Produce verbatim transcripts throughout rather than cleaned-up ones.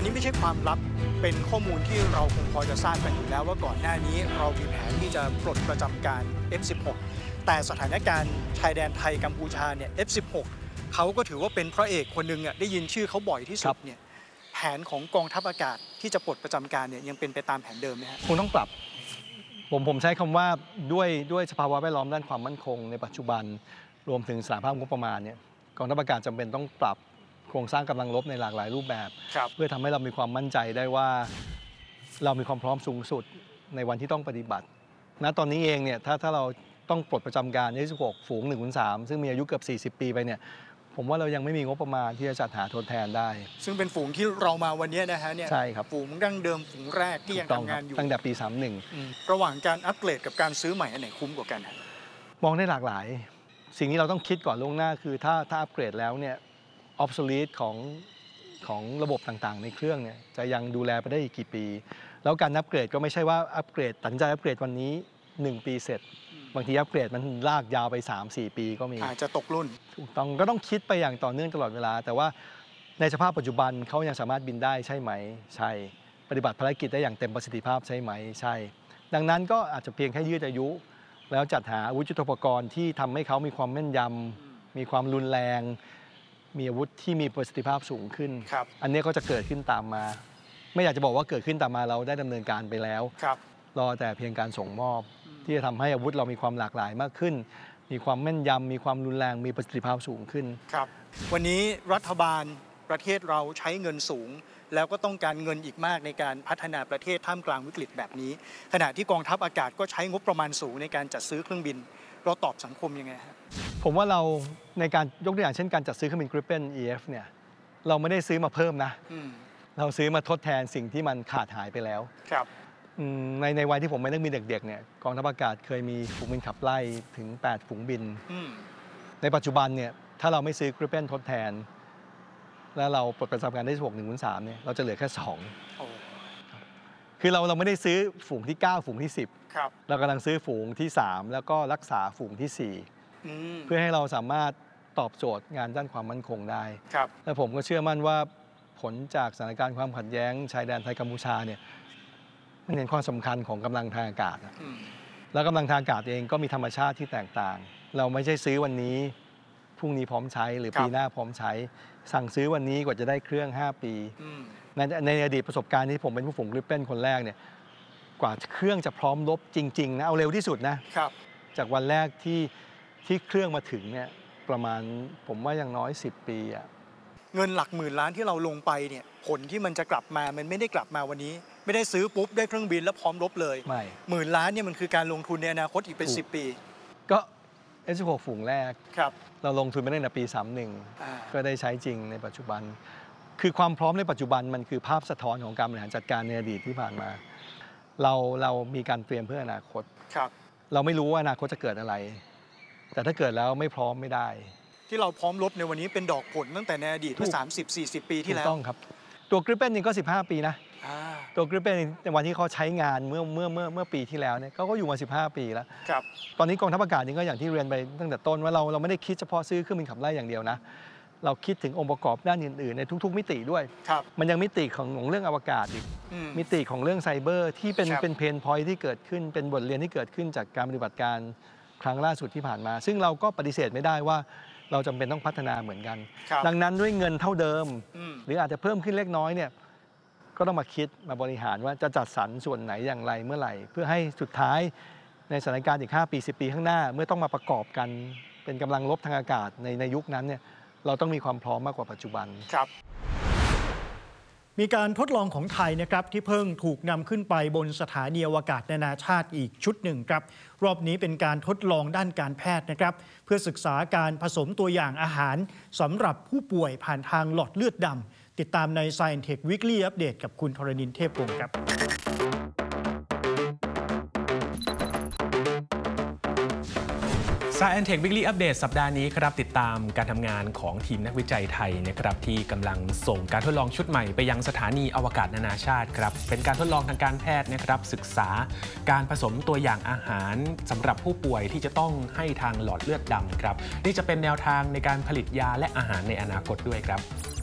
นนี้ไม่ใช่ความลับเป็นข้อมูลที่เราคงพอจะทราบกันอยู่แล้วว่าก่อนหน้านี้เรามีแผนที่จะปลดประจำการ เอฟ สิบหก แต่สถานการณ์ชายแดนไทยกัมพูชาเนี่ย เอฟ สิบหก เขาก็ถือว่าเป็นพระเอกคนหนึ่งอ่ะได้ยินชื่อเขาบ่อยที่สุดเนี่ยแผนของกองทัพอากาศที่จะปลดประจำการเนี่ยยังเป็นไปตามแผนเดิมไหมฮะคงต้องปรับผมผมใช้คำว่าด้วยด้วยสภาวะแวดล้อมด้านความมั่นคงในปัจจุบันรวมถึงสถานภาพงบประมาณเนี่ยกองทัพอากาศจำเป็นต้องปรับโครงสร้างกำลังรบในหลากหลายรูปแบบเพื่อทำให้เรามีความมั่นใจได้ว่าเรามีความพร้อมสูงสุดในวันที่ต้องปฏิบัติณตอนนี้เองเนี่ยถ้าถ้าเราต้องปลดประจำการ เอฟ สิบหก ฝูง หนึ่งคูณสาม ซึ่งมีอายุเกือบสี่สิบปีไปเนี่ยผมว่าเรายังไม่มีงบประมาณที่จะจัดหาทดแทนได้ซึ่งเป็นฝูงที่เรามาวันนี้นะฮะเนี่ยใช่ครับฝูงดั้งเดิมฝูงแรกที่ยังทำงานอยู่ตั้งแต่ปีสามสิบเอ็ดระหว่างการอัปเกรดกับการซื้อใหม่อันไหนคุ้มกว่ากันมองได้หลากหลายสิ่งที่เราต้องคิดก่อนล่วงหน้าคือถ้าถ้าอัปเกรดแล้วเนี่ยออฟโซลีทของของระบบต่างๆในเครื่องเนี่ยจะยังดูแลไปได้อีกกี่ปีแล้วการอัปเกรดก็ไม่ใช่ว่าอัปเกรดตัดใจอัปเกรดวันนี้หนึ่งปีเสร็จบางทีอัปเกรดมันลากยาวไป สามถึงสี่ ปีก็มีอาจจะตกรุ่นถูกต้องก็ต้องคิดไปอย่างต่อเนื่องตลอดเวลาแต่ว่าในสภาพปัจจุบันเขายังสามารถบินได้ใช่ไหมใช่ปฏิบัติภารกิจได้อย่างเต็มประสิทธิภาพใช่ไหมใช่ดังนั้นก็อาจจะเพียงแค่ยืดอายุแล้วจัดหาอาวุธยุทโธปกรณ์ที่ทำให้เขามีความแม่นยำมีความรุนแรงมีอาวุธที่มีประสิทธิภาพสูงขึ้นอันนี้ก็จะเกิดขึ้นตามมาไม่อยากจะบอกว่าเกิดขึ้นตามมาเราได้ดำเนินการไปแล้วรอแต่เพียงการส่งมอบที่จะทำให้อาวุธเรามีความหลากหลายมากขึ้นมีความแม่นยำมีความรุนแรงมีประสิทธิภาพสูงขึ้นครับวันนี้รัฐบาลประเทศเราใช้เงินสูงแล้วก็ต้องการเงินอีกมากในการพัฒนาประเทศท่ามกลางวิกฤตแบบนี้ขณะที่กองทัพอากาศก็ใช้งบประมาณสูงในการจัดซื้อเครื่องบินเราตอบสังคมยังไงครับผมว่าเราในการยกตัวอย่างเช่นการจัดซื้อเครื่องบิน Gripen อี เอฟ เนี่ยเราไม่ได้ซื้อมาเพิ่มนะเราซื้อมาทดแทนสิ่งที่มันขาดหายไปแล้วครับในในวัยที่ผมเป็นนักบินเด็กๆเนี่ยกองทัพอากาศเคยมีฝูงบินขับไล่ถึงแปดฝูงบินในปัจจุบันเนี่ยถ้าเราไม่ซื้อ Gripen ทดแทนแล้วเราปลดประจำการได้หก หนึ่งคูณสามเนี่ยเราจะเหลือแค่สองคือเราเราไม่ได้ซื้อฝูงที่เก้าฝูงที่สิบเรากำลังซื้อฝูงที่สามแล้วก็รักษาฝูงที่สี่เพื่อให้เราสามารถตอบโจทย์งานด้านความมั่นคงได้และผมก็เชื่อมั่นว่าผลจากสถานการณ์ความขัดแย้งชายแดนไทยกัมพูชาเนี่ยมันเห็นความสำคัญของกำลังทางอากาศแล้วกำลังทางอากาศเองก็มีธรรมชาติที่แตกต่างเราไม่ใช่ซื้อวันนี้พรุ่งนี้พร้อมใช้หรือปีหน้าพร้อมใช้สั่งซื้อวันนี้กว่าจะได้เครื่องห้าปีในในอดีตประสบการณ์ที่ผมเป็นผู้ฝูงกริปเป้นคนแรกเนี่ยกว่าเครื่องจะพร้อมรบจริงๆนะเอาเร็วที่สุดนะจากวันแรกที่ที่เครื่องมาถึงเนี่ยประมาณผมว่าอย่างน้อยสิบปีอะเงินหลักหมื่นล้านที่เราลงไปเนี่ยผลที่มันจะกลับมามันไม่ได้กลับมาวันนี้ไม่ได้ซื้อปุ๊บได้เครื่องบินแล้วพร้อมรบเลยไม่หมื่นล้านเนี่ยมันคือการลงทุนในอนาคตอีกเป็นสิบปีก็ เอฟ สิบหก ฝูงแรกเราลงทุนไปตั้งแต่ปีสามสิบเอ็ดก็ได้ใช้จริงในปัจจุบันคือความพร้อมในปัจจุบันมันคือภาพสะท้อนของการบริหารจัดการในอดีตที่ผ่านมาเราเรามีการเตรียมเพื่ออนาคตเราไม่รู้ว่าอนาคตจะเกิดอะไรแต่ถ้าเกิดแล้วไม่พร้อมไม่ได้ที่เราพร้อมรบในวันนี้เป็นดอกผลตั้งแต่ในอดีตเมื่อสามสิบ สี่สิบปีที่แล้วถูกต้องครับตัวกริปเป้นนี่ก็สิบห้าปีนะตัวกริปเป้นในวันที่เขาใช้งานเมื่อเมื่อเมื่อเมื่อปีที่แล้วเนี่ยเขาก็อยู่มาสิบห้าปีแล้วตอนนี้กองทัพอากาศนี่ก็อย่างที่เรียนไปตั้งแต่ต้นว่าเราเราไม่ได้คิดเฉพาะซื้อเครื่องบินขับไล่อย่างเดียวนะเราคิดถึงองค์ประกอบด้านอื่นๆในทุกๆมิติด้วยมันยังมิติของของเรื่องอวกาศอีกมิติของเรื่องไซเบอร์ที่เป็นเป็นเพนพอยท์ที่เกิดขึ้นเป็นบทเรียนที่เกิดขึ้นจากการปฏิบัติการครั้งล่าสุดที่ผ่านมาซึ่งเราก็ปฏิเสธไม่ได้ว่าเราจำเป็นต้องพัฒนาเหมือนกันดังนั้นด้วยเงินเท่าเดิมหรืออาจจะเพิ่มขึ้นเล็กน้อยเนี่ยก็ต้องมาคิดมาบริหารว่าจะจัดสรรส่วนไหนอย่างไรเมื่อไหร่เพื่อให้สุดท้ายในสถานการณ์อีกห้าปีสิบปีข้างหน้าเมื่อต้องมาประกอบกันเป็นกำลังรบทางอากาศในในยุคนั้นเนี่ยเราต้องมีความพร้อมมากกว่าปัจจุบันครับมีการทดลองของไทยนะครับที่เพิ่งถูกนำขึ้นไปบนสถานีอวกาศนานาชาติอีกชุดหนึ่งครับรอบนี้เป็นการทดลองด้านการแพทย์นะครับเพื่อศึกษาการผสมตัวอย่างอาหารสำหรับผู้ป่วยผ่านทางหลอดเลือดดำติดตามใน Science Tech Weekly Update กับคุณธรณินทร์เทพวงศ์ครับ Science Tech Weekly Update สัปดาห์นี้ครับติดตามการทำงานของทีมนักวิจัยไทยนะครับที่กำลังส่งการทดลองชุดใหม่ไปยังสถานีอวกาศนานาชาติครับเป็นการทดลองทางการแพทย์นะครับศึกษาการผสมตัวอย่างอาหารสำหรับผู้ป่วยที่จะต้องให้ทางหลอดเลือดดำครับนี่จะเป็นแนวทางในการผลิตยาและอาหารในอนาคตด้วยครับ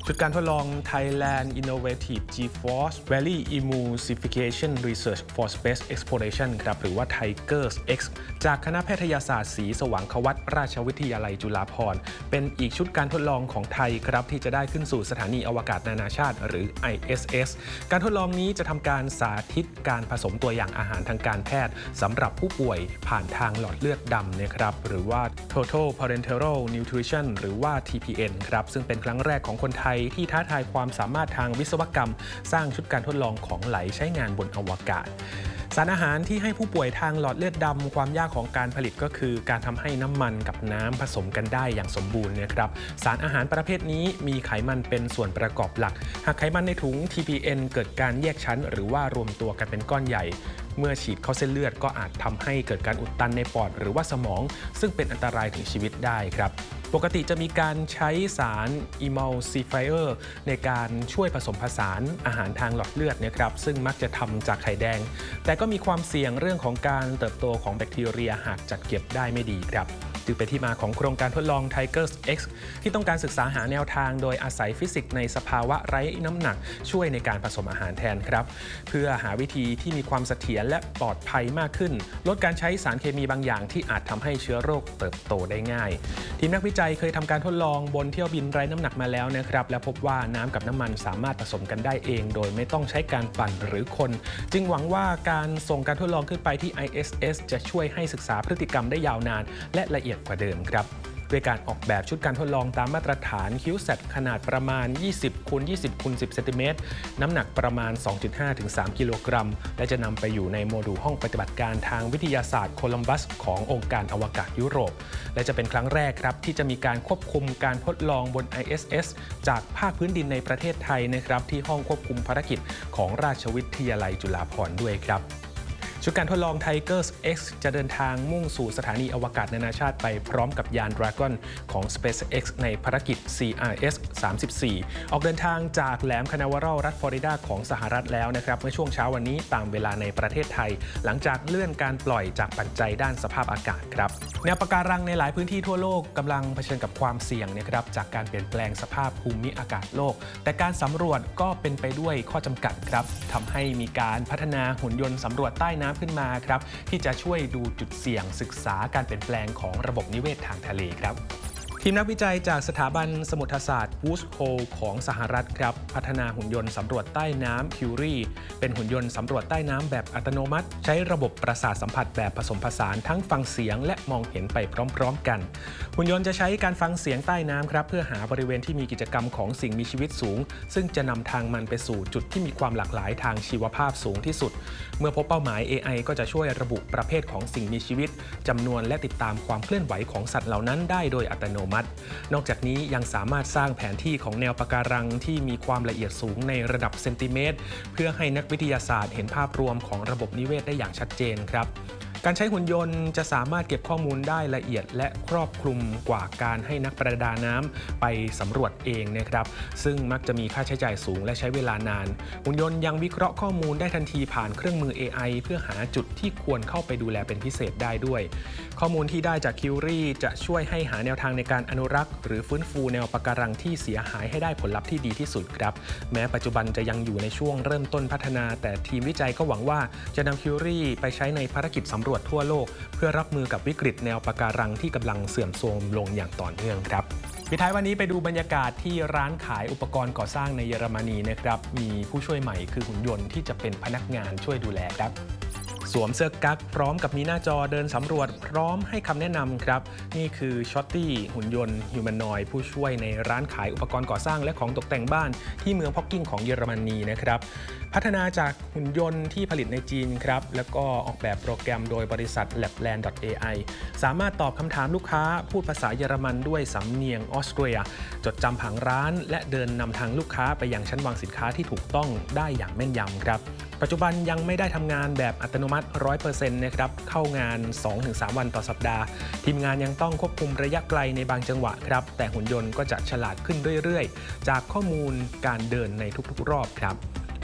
ชุดการทดลอง Thailand Innovative G-Force Valley Emulsification Research for Space Exploration ครับหรือว่า Tigers X จากคณะแพทยศาสตร์ศรีสว่างควัตราชวิทยาลัยจุฬาภรณ์เป็นอีกชุดการทดลองของไทยครับที่จะได้ขึ้นสู่สถานีอวกาศนานาชาติหรือ ไอ เอส เอส การทดลองนี้จะทำการสาธิตการผสมตัวอย่างอาหารทางการแพทย์สำหรับผู้ป่วยผ่านทางหลอดเลือดดำนะครับหรือว่า Total Parenteral Nutrition หรือว่า ที พี เอ็น ครับซึ่งเป็นครั้งแรกของคนไทยที่ท้าทายความสามารถทางวิศวกรรมสร้างชุดการทดลองของไหลใช้งานบนอวกาศสารอาหารที่ให้ผู้ป่วยทางหลอดเลือดดำความยากของการผลิตก็คือการทำให้น้ำมันกับน้ำผสมกันได้อย่างสมบูรณ์นะครับสารอาหารประเภทนี้มีไขมันเป็นส่วนประกอบหลักหากไขมันในถุง ที พี เอ็น เกิดการแยกชั้นหรือว่ารวมตัวกันเป็นก้อนใหญ่เมื่อฉีดเข้าเส้นเลือดก็อาจทำให้เกิดการอุดตันในปอดหรือว่าสมองซึ่งเป็นอันตรายถึงชีวิตได้ครับปกติจะมีการใช้สาร Emulsifier ในการช่วยผสมผสานอาหารทางหลอดเลือดนะครับซึ่งมักจะทำจากไข่แดงแต่ก็มีความเสี่ยงเรื่องของการเติบโตของแบคทีเรียหากจัดเก็บได้ไม่ดีครับจึงเป็นที่มาของโครงการทดลอง Tigers X ที่ต้องการศึกษาหาแนวทางโดยอาศัยฟิสิกส์ในสภาวะไร้น้ำหนักช่วยในการผสมอาหารแทนครับเพื่อหาวิธีที่มีความเสถียรและปลอดภัยมากขึ้นลดการใช้สารเคมีบางอย่างที่อาจทำให้เชื้อโรคเติบโตได้ง่ายทีมนักวิจัยเคยทำการทดลองบนเที่ยวบินไร้น้ำหนักมาแล้วนะครับและพบว่าน้ำกับน้ำมันสามารถผสมกันได้เองโดยไม่ต้องใช้การปั่นหรือคนจึงหวังว่าการส่งการทดลองขึ้นไปที่ ไอ เอส เอส จะช่วยให้ศึกษาพฤติกรรมได้ยาวนานและละเอียดกว่าเดิมครับด้วยการออกแบบชุดการทดลองตามมาตรฐาน คิว แซด ขนาดประมาณ ยี่สิบคูณยี่สิบคูณสิบ เซนติเมตรน้ำหนักประมาณ สองจุดห้าถึงสาม กิโลกรัมและจะนำไปอยู่ในโมดูลห้องปฏิบัติการทางวิทยาศาสตร์โคลัมบัสขององค์การอวกาศยุโรปและจะเป็นครั้งแรกครับที่จะมีการควบคุมการทดลองบน ไอ เอส เอส จากภาคพื้นดินในประเทศไทยนะครับที่ห้องควบคุมภารกิจของราชวิทยาลัยจุฬาภรณ์ด้วยครับชุดการทดลอง Tigers X จะเดินทางมุ่งสู่สถานีอวกาศนานาชาติไปพร้อมกับยาน Dragon ของ SpaceX ในภารกิจ ซี อาร์ เอส สามสิบสี่ ออกเดินทางจากแหลมคานาเวารัลรัฐฟลอริดาของสหรัฐแล้วนะครับเมื่อช่วงเช้าวันนี้ตามเวลาในประเทศไทยหลังจากเลื่อนการปล่อยจากปัจจัยด้านสภาพอากาศครับแนวปะการังในหลายพื้นที่ทั่วโลกกำลังเผชิญกับความเสี่ยงนะครับจากการเปลี่ยนแปลงสภาพภูมิอากาศโลกแต่การสำรวจก็เป็นไปด้วยข้อจำกัดครับทำให้มีการพัฒนาหุ่นยนต์สำรวจใต้น้ำขึ้นมาครับที่จะช่วยดูจุดเสี่ยงศึกษาการเปลี่ยนแปลงของระบบนิเวศทางทะเลครับทีมนักวิจัยจากสถาบันสมุทรศาสตร์วูสโฮลของสหรัฐครับพัฒนาหุ่นยนต์สำรวจใต้น้ำคิวรีเป็นหุ่นยนต์สำรวจใต้น้ำแบบอัตโนมัติใช้ระบบประสาทสัมผัสแบบผสมผสานทั้งฟังเสียงและมองเห็นไปพร้อมๆกันหุ่นยนต์จะใช้การฟังเสียงใต้น้ำครับเพื่อหาบริเวณที่มีกิจกรรมของสิ่งมีชีวิตสูงซึ่งจะนำทางมันไปสู่จุดที่มีความหลากหลายทางชีวภาพสูงที่สุดเมื่อพบเป้าหมาย เอ ไอ ก็จะช่วยระบุประเภทของสิ่งมีชีวิตจำนวนและติดตามความเคลื่อนไหวของสัตว์เหล่านั้นได้โดยอัตโนมัตินอกจากนี้ยังสามารถสร้างแผนที่ของแนวปะการังที่มีความละเอียดสูงในระดับเซนติเมตรเพื่อให้นักวิทยาศาสตร์เห็นภาพรวมของระบบนิเวศได้อย่างชัดเจนครับการใช้หุ่นยนต์จะสามารถเก็บข้อมูลได้ละเอียดและครอบคลุมกว่าการให้นักประดาน้ำไปสำรวจเองนะครับซึ่งมักจะมีค่าใช้จ่ายสูงและใช้เวลานานหุ่นยนต์ยังวิเคราะห์ข้อมูลได้ทันทีผ่านเครื่องมือ เอ ไอ เพื่อหาจุดที่ควรเข้าไปดูแลเป็นพิเศษได้ด้วยข้อมูลที่ได้จากคิวรีจะช่วยให้หาแนวทางในการอนุรักษ์หรือฟื้นฟูแนวปะการังที่เสียหายให้ได้ผลลัพธ์ที่ดีที่สุดครับแม้ปัจจุบันจะยังอยู่ในช่วงเริ่มต้นพัฒนาแต่ทีมวิจัยก็หวังว่าจะนำคิวรีไปใช้ในภารกิจสำรวจทั่วโลกเพื่อรับมือกับวิกฤตแนวปะการังที่กำลังเสื่อมโทรมลงอย่างต่อเนื่องครับปิดท้ายวันนี้ไปดูบรรยากาศที่ร้านขายอุปกรณ์ก่อสร้างในเยอรมนีนะครับมีผู้ช่วยใหม่คือหุ่นยนต์ที่จะเป็นพนักงานช่วยดูแลครับสวมเสื้อกั๊กพร้อมกับมีหน้าจอเดินสำรวจพร้อมให้คำแนะนำครับนี่คือช็อตตี้หุ่นยนต์ฮิวแมนอยด์ผู้ช่วยในร้านขายอุปกรณ์ก่อสร้างและของตกแต่งบ้านที่เมืองพ็อกกิ้งของเยอรมนีนะครับพัฒนาจากหุ่นยนต์ที่ผลิตในจีนครับแล้วก็ออกแบบโปรแกรมโดยบริษัท Labland ดอท เอ ไอ สามารถตอบคำถามลูกค้าพูดภาษาเยอรมันด้วยสำเนียงออสเตรียจดจำผังร้านและเดินนำทางลูกค้าไปยังชั้นวางสินค้าที่ถูกต้องได้อย่างแม่นยำครับปัจจุบันยังไม่ได้ทำงานแบบอัตโนมัติ ร้อยเปอร์เซ็นต์ นะครับเข้างาน สองถึงสาม วันต่อสัปดาห์ทีมงานยังต้องควบคุมระยะไกลในบางจังหวะครับแต่หุ่นยนต์ก็จะฉลาดขึ้นเรื่อยๆจากข้อมูลการเดินในทุกๆรอบครับ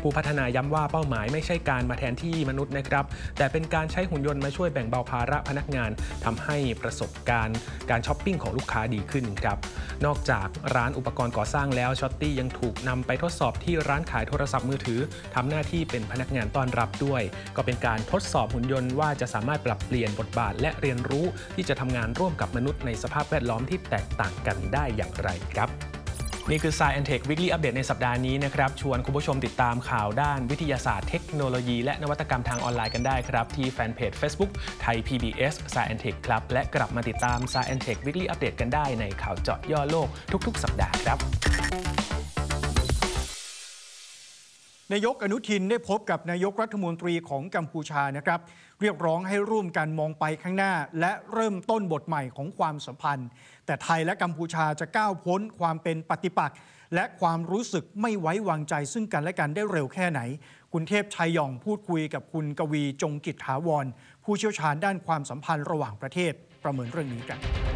ผู้พัฒนาย้ำว่าเป้าหมายไม่ใช่การมาแทนที่มนุษย์นะครับแต่เป็นการใช้หุ่นยนต์มาช่วยแบ่งเบาภาระพนักงานทำให้ประสบการณ์การช้อปปิ้งของลูกค้าดีขึ้นครับนอกจากร้านอุปกรณ์ก่อสร้างแล้วช็อตตี้ยังถูกนำไปทดสอบที่ร้านขายโทรศัพท์มือถือทำหน้าที่เป็นพนักงานต้อนรับด้วยก็เป็นการทดสอบหุ่นยนต์ว่าจะสามารถปรับเปลี่ยนบทบาทและเรียนรู้ที่จะทำงานร่วมกับมนุษย์ในสภาพแวดล้อมที่แตกต่างกันได้อย่างไรครับนี่คือ Science and Tech Weekly Update ในสัปดาห์นี้นะครับชวนคุณผู้ชมติดตามข่าวด้านวิทยาศาสตร์เทคโนโลยีและนวัตกรรมทางออนไลน์กันได้ครับที่แฟนเพจ Facebook ไทย พี บี เอส Science and Tech ครับและกลับมาติดตาม Science and Tech Weekly Update กันได้ในข่าวเจาะย่อโลกทุกๆสัปดาห์ครับนายกอนุทินได้พบกับนายกรัฐมนตรีของกัมพูชานะครับเรียกร้องให้ร่วมกันมองไปข้างหน้าและเริ่มต้นบทใหม่ของความสัมพันธ์แต่ไทยและกัมพูชาจะก้าวพ้นความเป็นปฏิปักษ์และความรู้สึกไม่ไว้วางใจซึ่งกันและกันได้เร็วแค่ไหนคุณเทพชัยหย่องพูดคุยกับคุณกวีจงกิจถาวรผู้เชี่ยวชาญด้านความสัมพันธ์ระหว่างประเทศประเมินเรื่องนี้กัน